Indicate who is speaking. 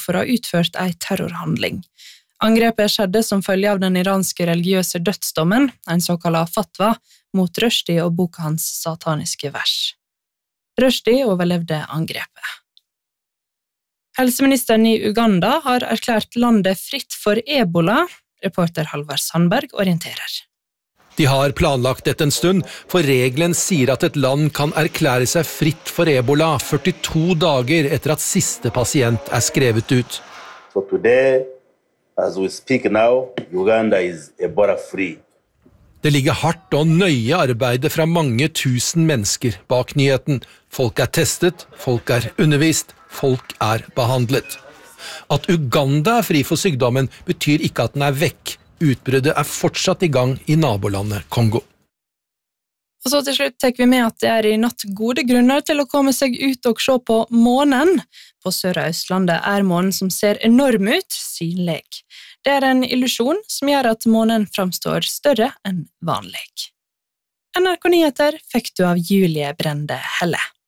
Speaker 1: for å ha utført en terrorhandling. Angrepet skjedde som følge av den iranske religiøse dødsdommen, en såkalt fatwa, mot Rushdie og boka hans sataniske vers. Rushdie overlevde angrepet. Helseministeren i Uganda har erklært landet fritt for ebola. Reporter Halvard Sandberg orienterer.
Speaker 2: De har planlagt dette en stund, for regelen sier at et land kan erklære seg fritt for ebola 42 dager etter at siste pasient skrevet ut.
Speaker 3: So today, as we speak now, Uganda is Ebola free.
Speaker 2: Det ligger hardt og nøye arbeide fra mange tusen mennesker bak nyheten. Folk testet, folk undervist, folk behandlet. At Uganda fri for sykdommen betyr ikke at den vekk. Utbruddet fortsatt i gang i nabolandet Kongo.
Speaker 1: Og så til slutt tar vi med at det i natt gode grunner til å komme seg ut og se på månen. På Sør- og Østlandet månen som ser enorm ut, synlig. Det en illusjon som gjør at månen framstår større enn vanlig. NRK Nyheter fikk du av Julie Brende Helle.